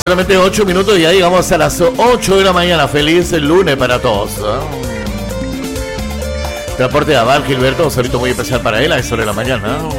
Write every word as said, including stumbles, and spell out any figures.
Solamente ocho minutos y ya llegamos a las ocho de la mañana. Feliz el lunes para todos, ¿no? Transporte de Aval, Gilberto, un saludo muy especial para él a eso de la mañana.